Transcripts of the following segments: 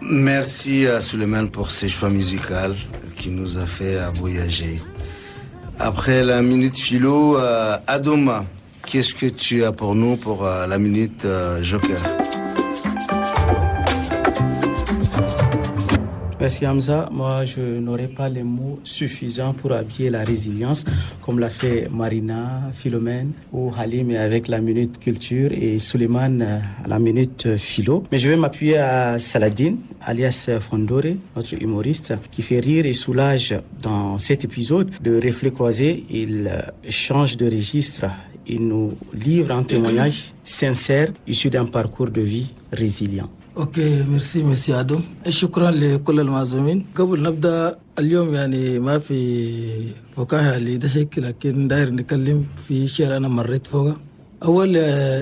Merci à Suleiman pour ses choix musicaux qui nous a fait voyager. Après la minute philo, Adoma, qu'est-ce que tu as pour nous pour la minute Joker? Merci Hamza. Moi, je n'aurai pas les mots suffisants pour habiller la résilience, comme l'a fait Marina, Philomène ou Halim avec la minute culture et Suleiman à la minute philo. Mais je vais m'appuyer à Saladin, alias Fondore, notre humoriste, qui fait rire et soulage dans cet épisode de Reflets croisés. Il change de registre. Il nous livre un témoignage sincère issu d'un parcours de vie résilient. اوكي ميرسي عدو. شكرا لكل المعزومين. قبل نبدا اليوم يعني ما في فكاهه لضحك، لكن داير نتكلم في شيء انا مريت فوقه. اول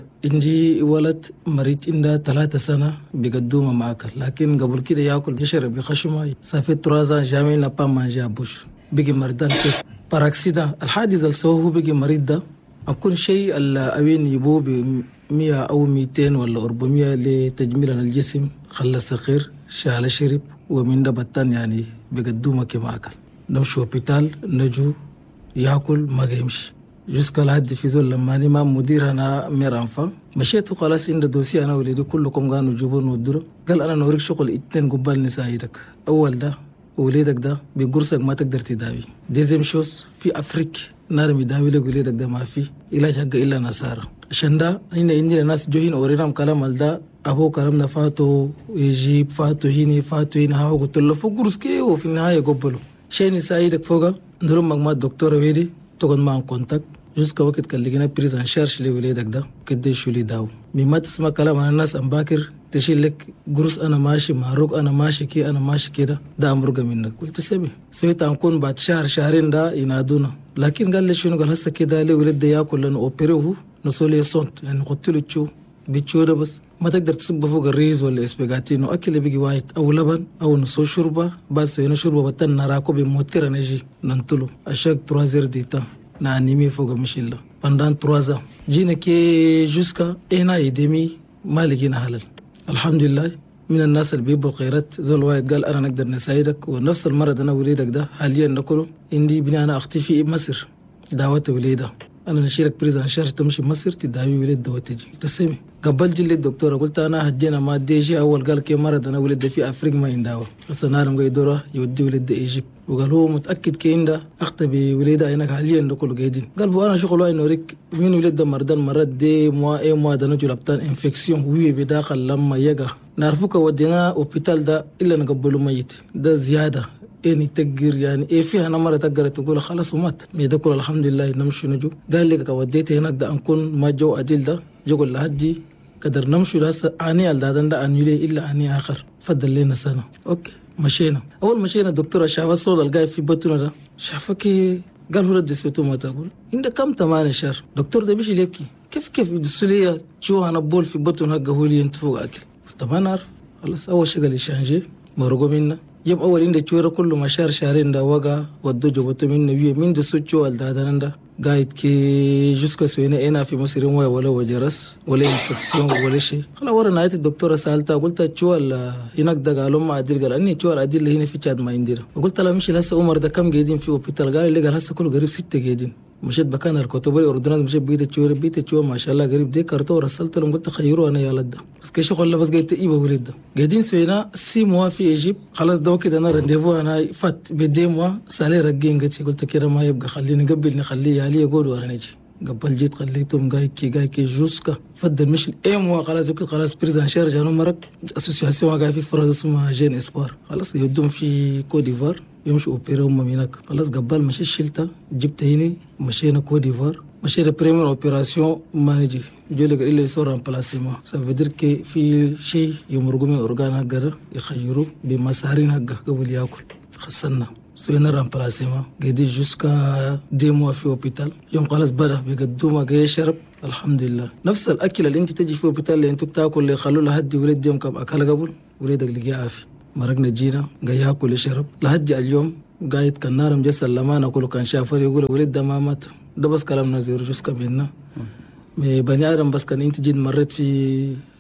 انجي ولد مريض عنده 3 سنة بقدومه معك، لكن قبل كده ياكل يشرب بخشمه سافيت ترازا جامي نبا مانجا بوش بقي مرضان كيف باراكسيدا. الحادث اللي سووه بقي مريض ده أكون شيء الأوين يبوه ب100 أو 200 ولا 400 لتجميل الجسم، خلى الصغير شال شرب ومن ده بطان يعني بقدومه كما أكل. نمشي هوبيتال نجو يأكل ما يمشي جسك الهد في زول. لما أنا ما مدير أنا ميرانفا مشيت خلاص عند دوسي أنا ولدي كلكم قانوا جبون ودرو. قال أنا نوريك شغل 2 قبال نسايدك. أول ده وليدك ده بقرصك ما تقدر تداوي. ديزم شوس في أفريقيا نار مداوي لك وليدك ده ما في علاج حق إلا نصارى. عشان ده هنا عندنا ناس جوهين أورينام كلام ده أبو كلامنا فاتو يجيب فاتو هنا هاو قلت له فوق قرص كي وفي النهاية قبله شيء يساعدك فوقه. نروح مع الدكتور ويدي تقعد معهم كونتاكت جزء وقت كان لقينا بريزان شارش لوليدك ده كده يشو لي داو. مما تسمع كلام عن الناس أم باكر تشيل لك قرص أنا ماشي معروق أنا ماشي كي أنا ماشي كده ده أمرقة منك. قلت سويت أنكون بعد شهرين ده ينادونا، لكن قال لي شنو؟ قال هسه كده لي ولد ده ياكل لأنه أوبريوه نسولي صوت يعني قلت له تشو بتشو ده بس ما تقدر تصب فوق الريز ولا اسباجاتينو أكل بيجي وايت أو لبن أو نصو شوربة بعد سوينا شوربة بتن نراكو بموتير نجي ننتلو أشاك ترازير ديتا نانيمي فوق مشيلا بندان ترازا جينا كي جوسكا إنا يدمي ما لقينا حلال. الحمد لله من الناس اللي بيبوا الخيرات زول واحد قال أنا نقدر نساعدك، ونفس المرض أنا وليدك ده حاليا نقوله عندي بني أنا أختي في مصر دعوة وليدة أنا نشيلك بريزان شارج تمشي مصر تداوي ولد ده وتجي تسمي. قبل جلي الدكتورة قلت أنا هجينا ما ديجي أول قال كي مرض أنا ولد في أفريقيا ما ينداوى بس نارم قاي دورة يودي ولد إيجيب، وقال هو متأكد كي عنده أخت بوليدة هناك حاليا نقول قاعدين. قال بو أنا شغل واي نوريك مين ولد ده مرض دي موا ده نجو لبتان انفكسيون وي بداخل لما يجا نعرفوك ودينا أوبيتال ده إلا نقبله ميت ده زيادة يعني تقر يعني إيه فيها أنا مرة تقر تقول خلاص ومات يدكول الحمد لله نمشي نجو. قال لك وديت هناك ده أنكون ما جو أديل ده جو لهدي قدر نمشي لهسه أني الدادن ده أنيلي إلا أني آخر فضل لنا سنة. أوكي مشينا. أول مشينا الدكتورة شافت صوت القايد في بطنه ده شافك قال هو رد سويته ما تقول عندك كم 8 شهر. دكتور ده بيجي يبكي كيف يدسولي شو أنا بول في بطنه هقولي أنت فوق أكل. طب أنا أعرف خلاص أول شيء قال يشانجي مرقو منا يوم أول إنده شوية كله ما شهرين ده وقع ودو جبتو من نبيه من دسوتشو الدادان ده قايد كي جسكا سوينا إنا في مصر موية ولا وجرس ولا إنفكسيون ولا شيء. خلا ورا نهاية الدكتورة سألتها قلت شو هناك ده قالوا ما أدير قال أني شو الأدير اللي هنا في تشاد ما يندير. وقلت لا مش لسه عمر ده كم قاعدين في أوبيتال؟ قال لي قال هسه كله قريب 6 قاعدين. مشيت بكان الكتب الأردنية مشيت بيت شو ما شاء الله قريب دي كرتو رسلت لهم قلت خيروا أنا يا ولد بس كي شغل بس قلت إيه بولد ده قاعدين سوينا 6 mois في إيجيب خلاص ده كده أنا رنديفو أنا فات بدي موا سالي رجين قلت كده ما يبقى خليني قبل نخليه عليه يقول وأنا نجي قبل جيت خليتهم جاي كي جوسكا فضل مش الأيام خلاص يمكن خلاص بريزان شارج أنا مرق أسوسياسيون جاي في فرنسا اسمها جين إسبار خلاص يودون في كوت ديفوار يمشوا أوبيرا هم هناك خلاص قبل مشي شلتا جبت هني مشينا كوت ديفوار مشينا بريمير أوبيراسيون ما نجي جولك إلا يصير رامبلاسيمون سافدير كي في شيء يمرقوا من أورغان هجرة يخيروا بمسارين هجة قبل يأكل خسرنا سوينا رامبلاسيمون قاعدين جوسكا 2 mois في أوبيتال يوم خلاص بدأ بيقدوما جاي شرب الحمد لله نفس الأكل اللي أنت تجي في أوبيتال اللي أنتوا بتاكل اللي خلوا له هدي ولد يوم كم أكل قبل ولدك لقي عافي مرقنا جينا جاي ياكل يشرب لهدي اليوم قايد كان نار مجسل لما نقوله كان شافر يقول ولد ده ما مات ده بس كلام نزير جوسكا بينا بني آدم بس كان أنت جيت مريت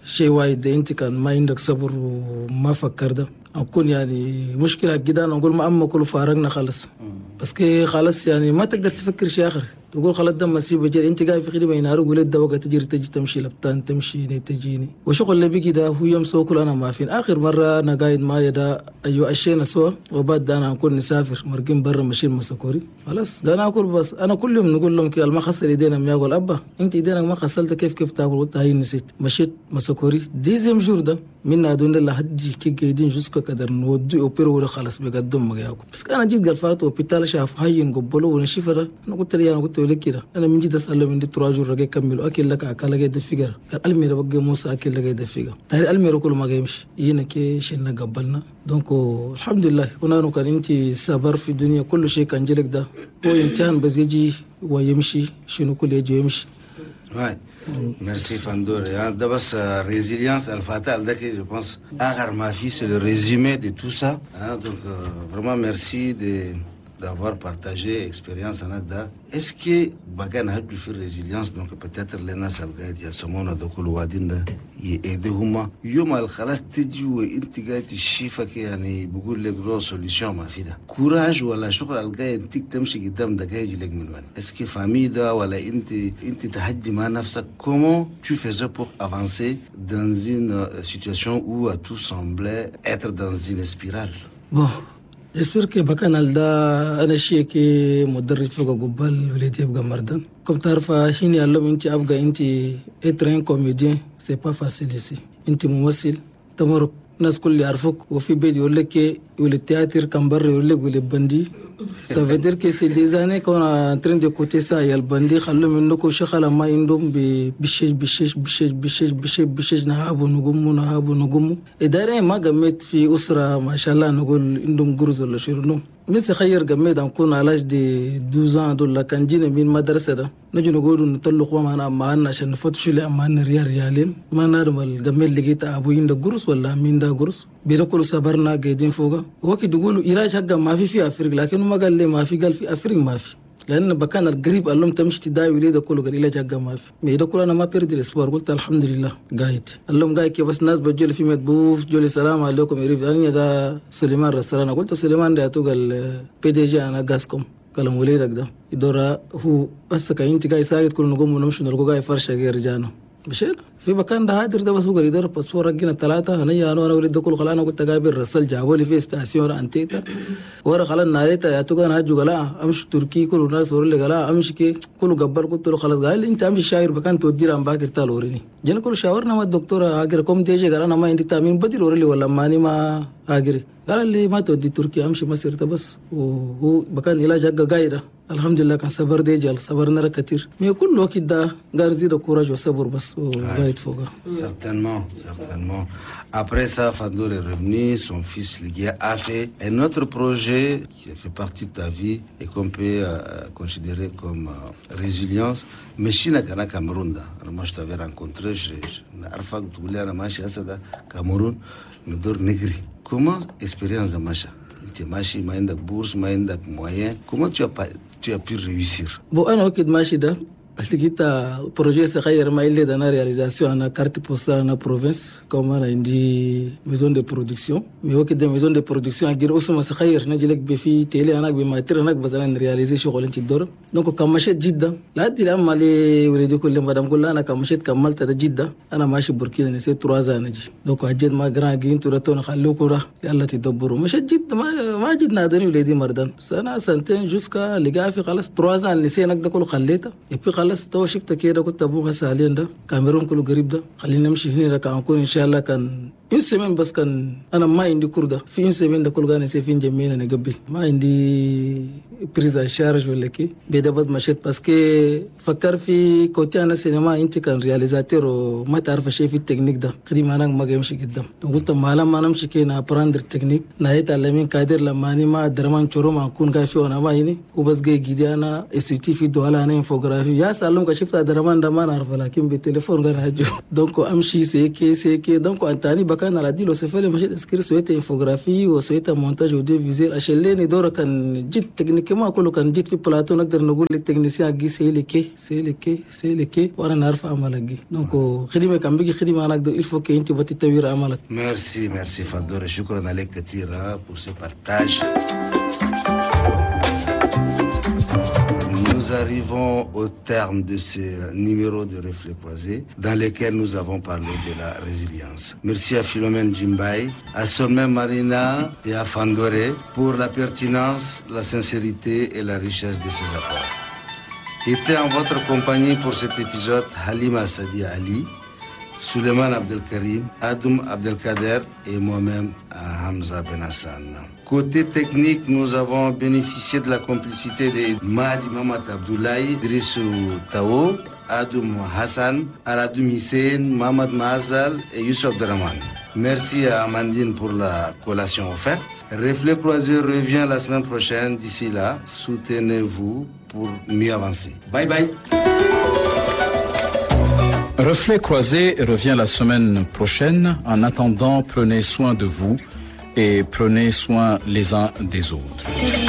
شيء وايد انت كان ما عندك صبر وما فكر ده أكون يعني مشكلة جدا نقول ما أما كله فارقنا خلص بس كي خلاص يعني ما تقدر تفكر شيء آخر تقول خلاص ده مسيب جري انت قاعد في خدمة ينهار قول ده وقت تجي تمشي لبتان تمشي تجيني وشغل اللي بيجي ده هو يوم سو كل أنا ما فين آخر مرة أنا قاعد معايا ده أيوة أشينا سوا وبعد أنا أكون نسافر مرقين برا ماشيين مسكوري خلاص ده أنا أقول بس أنا كل يوم نقول لهم كي ما خسر يدينا ما يقول أبا انت يدينا ما خسرت كيف تاكل قلت هاي نسيت مشيت مسكوري دي زي مجور ده منا دون الله حد كي قاعدين جزء قدر نودي أوبرو ولا خلاص بقدم ما ياكل بس أنا جيت قال فاتو بيتال شاف هاي نقبلوا ونشوفه أنا قلت لي أنا قلت له كده أنا من جد أسأله من دي تراجع رجع كملوا أكل لك أكل جيد الفجر قال ألمير بقى موسى أكل جيد الفجر تاري ألمير كل ما جيمش ينكى شلنا قبلنا دونكو الحمد لله هنا كان أنتي صبر في الدنيا كل شيء كان جلك ده هو امتحان بس يجي ويمشي شنو كل يجي يمشي. Merci Fandor. D'abord, résilience, Al-Fatah, je pense, Agar Mafi, c'est le résumé de tout ça. Donc, vraiment, merci d'avoir partagé l'expérience en Agda. Est-ce que Bagan a pu faire résilience? Donc, peut-être Lena Salgaïd, il y a ce monde de Koulouadine, il est aidé Houma. Yom al-Khalas, Tidjou, Intigati, Shifa, qui a beaucoup de grosses solutions, ma fille. Courage, ou la chouka al-Gaïd, Tiktam, Shigidam, Dagaïd, Legminwan. Est-ce que famille, ou la Inti Tahadji, Manafsa, comment tu faisais pour avancer dans une situation où tout semblait être dans une spirale? Bon. J'espère que بكان الدا أنا شيء كي مدرج فوق قبل وليتي أبغى مردان كم تعرف شيني علم أنت أبغى أنت إترين كوميديان c'est pas facile ici أنت ممثل تمرق الناس كل يعرفوك وفي بيت يقول لك يقول التياتر كم برا يقول لك يقول البندي ça veut dire que c'est des années qu'on est en train d'écouter ça يا البندي خلوا منكم شغلة ما عندهم بشيش نهابوا نقوموا إدارة ما قمت في أسرة ما شاء الله نقول عندهم قرز ولا شنو مس خير قمت نكون على دي 12 دول كان جينا من مدرسة ده نجي نقول نطلق معنا عشان نفتش لي أمانة ريالين ما نرمل قمت لقيت أبو عنده قرص ولا مين ده قرص بيركلوا صبرنا قاعدين فوقه وقت يقولوا علاج حقا ما في أفريق لكن ما قال لي ما في قال في أفريق ما في لأن بكان القريب قال لهم تمشي تداوي ليه ده كله قال علاج حقا ما في ما ده كله أنا ما بيردي الأسبوع قلت الحمد لله قايد قال لهم قايد كي بس ناس بتجول في مدبوف جولي السلام عليكم يريد أنا ده سليمان رسالنا قلت سليمان ده قال PDG أنا قاسكم كلام وليدك ده يدور هو بس كأنت قايد ساعد كل نقوم ونمشي نلقوا قايد فرشة غير جانا مشينا في مكان ده هادر ده بس هو قريدر باسبور رجينا 3 انا ولد كل خلانا قلت قابل رسل جابوا لي في استاسيون انتيتا ورا خلنا ناريتا يا تو انا هاجو قلا امشي تركي كل الناس ورا لي قلا امشي كي كله قبر قلت له خلاص قال لي انت امشي شاعر بكان تودير ام باكر تالوريني جن كل شاورنا مع الدكتور اجركم تيجي قال انا ما عندي تامين بدير ورا لي ولا ماني ما اجري قال لي ما تودي تركيا امشي مصر بس وهو بكان علاج حق قايده الحمد لله كان صبر دي جال صبرنا كثير مي كل وقت ده قال زيد كوراج وصبر بس وقايد فوق. Certainement. Après ça, Fandor est revenu, son fils Ligia a fait un autre projet qui fait partie de ta vie et qu'on peut considérer comme résilience. Mais Chine kana Cameroun da. Moi je t'avais rencontré, je n'arrive tu voulais aller marcher à ça Cameroun, me dor negri. Comment expérience de marcher? Tu marches, maïndak bourse, maïndak moyen. Comment tu as pu réussir? Bon, أنا وقت ماشي ده لقيت بروجي صغير ما إلا ده أنا رياليزاسيون أنا كارت بوستال أنا بروفنس كم أنا عندي ميزون دي برودكسيون مي وقت ده ميزون دي برودكسيون أجير أسمه صغير نجي لك بفي تيلي أنا بماتير أنا بس أنا رياليزي شغل أنت الدور دونك كم مشيت جدا لا أدري لما لي ولدي كل ما دام كل أنا كم مشيت كملت ده جدا أنا ماشي بركينا نسيت ترازا نجي دونك أجد ما جرا جين تراتون خلوكوا راه يلا تدبروا مشيت جدا ما جد نادني ولدي مردان سنة سنتين جوسكا لقى في خلاص ترازا نسينا ده كله خليته يبقى خلاص تو شفت كده كنت ابوها سالين ده كاميرون كله قريب ده خلينا نمشي هنا كان نكون ان شاء الله كان une semaine بس كان انا ما عندي كرده في une semaine ده كله كان سيفين جميله نقبل ما عندي بريزا شارج ولا كي بدا بس مشيت بس كي فكر في كوتي انا سينما انت كان رياليزاتور وما تعرف شيء في التكنيك ده خدي انا ما جمشي قدام قلت ما لما نمشي كنا براندر تكنيك نهايه تعلمين قادر لما اني ما درمان شورو ما اكون قايف وانا ما هنا وبس جاي جدي انا استي في دوله انا انفوغرافي يا سلام كشفت درمان ده ما نعرف لكن بالتليفون غير هجو دونك امشي سيكي دونك انتاني كان على دي لو سفل مشيت اسكير سويت انفوغرافي وسويت مونتاج وديفيزيل اشليني دور كان جيت تكنيكي ما كله كان جيت في بلاتو نقدر نقول للتكنيسيان جي سيليكي وانا نعرف عملك دونك خدمه كان بيجي خدمه انا اقدر الفو كي انت بتتوير عملك. Merci Fandore, شكرا عليك كثير pour ce partage. Nous arrivons au terme de ce numéro de Reflets Croisés dans lequel nous avons parlé de la résilience. Merci à Philomène Djimbay, à Solmen Marina et à Fandore pour la pertinence, la sincérité et la richesse de ces apports. Était en votre compagnie pour cet épisode Halima Sadia Ali, Suleiman Abdelkarim, Adoum Abdelkader et moi-même Hamza Benassan. Côté technique, nous avons bénéficié de la complicité de Mahdi Mamat Abdoulaye, Drissou Tao, Adoum Hassan, Aradoum Hussein, Mohamed Mahazal et Youssef Draman. Merci à Amandine pour la collation offerte. Reflets Croisés revient la semaine prochaine. D'ici là, soutenez-vous pour mieux avancer. Bye bye. Reflets Croisés revient la semaine prochaine. En attendant, prenez soin de vous et prenez soin les uns des autres.